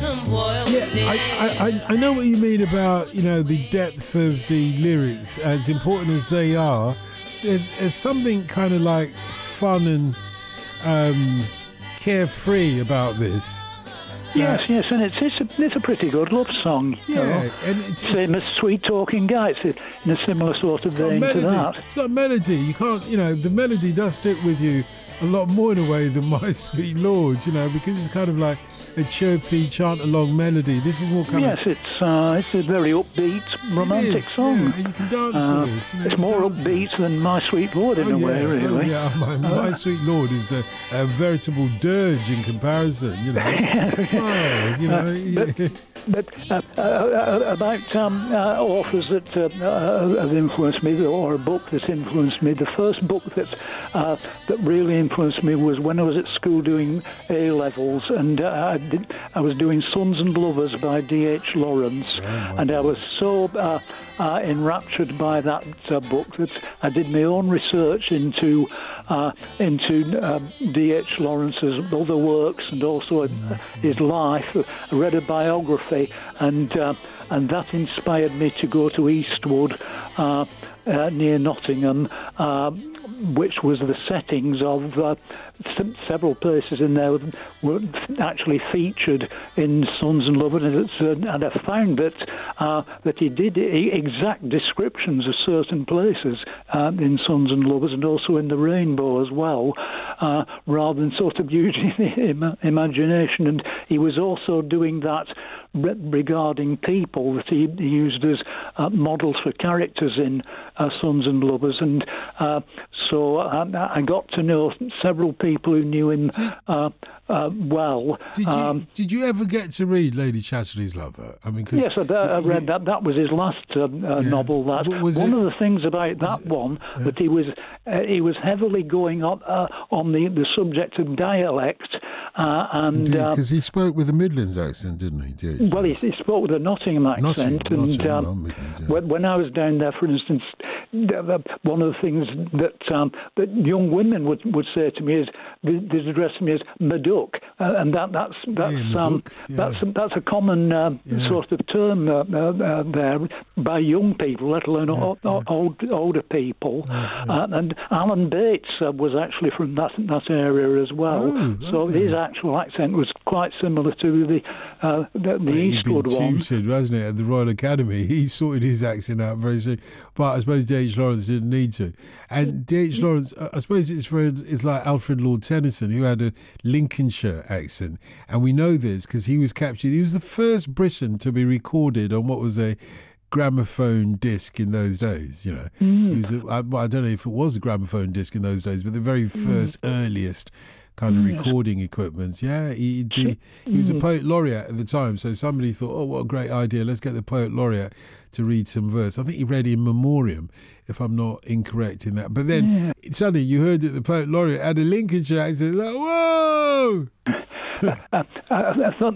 I know what you mean about, the depth of the lyrics, as important as they are. There's something kind of like fun and carefree about this. Yes, and it's a pretty good love song. Yeah, and it's same as Sweet Talking Guy. It's in a similar sort of vein to that. It's got melody. You can't, the melody does stick with you a lot more in a way than My Sweet Lord, because it's kind of like a chirpy chant-along melody. This is more kind of... Yes, it's a very upbeat, romantic song. Yeah, and you can dance to this. It's more upbeat than My Sweet Lord in a way, really. My Sweet Lord is a veritable dirge in comparison, But about authors that have influenced me, or a book that influenced me, the first book that really influenced me was when I was at school doing A-levels, and I was doing Sons and Lovers by D.H. Lawrence, and I was so enraptured by that book that I did my own research into D.H. Lawrence's other works and also his life. I read a biography, and that inspired me to go to Eastwood near Nottingham, which was the settings of several places in there were actually featured in Sons and Lovers, and I found that he did exact descriptions of certain places in Sons and Lovers, and also in the Rainbow as well, rather than sort of using imagination. And he was also doing that regarding people that he used as models for characters in Sons and Lovers, and so I got to know several people who knew him well. Did you ever get to read Lady Chatterley's Lover? Yes, I read that. That was his last novel. That one of the things about that one that he was heavily going on the subject of dialect. Because he spoke with a Midlands accent, didn't he? Well, he spoke with a Nottingham accent. When I was down there, for instance, one of the things that young women would say to me is they'd address me as Maduck, and that's a common sort of term there by young people, let alone older people. And Alan Bates was actually from that area as well. So his actual accent was quite similar to the Eastwood one. He'd been tutored, wasn't it, at the Royal Academy? He sorted his accent out very soon. But I suppose D.H. Lawrence didn't need to. And D.H. Lawrence, I suppose it's like Alfred Lord Tennyson, who had a Lincolnshire accent. And we know this because he was captured. He was the first Briton to be recorded on what was a gramophone disc in those days, He was I don't know if it was a gramophone disc in those days, but the very first earliest kind of recording equipment. Yeah, he was a poet laureate at the time, so somebody thought, oh, what a great idea, let's get the poet laureate to read some verse. I think he read In Memoriam, if I'm not incorrect in that. But then suddenly you heard that the poet laureate had a Lincolnshire accent, like, whoa! I thought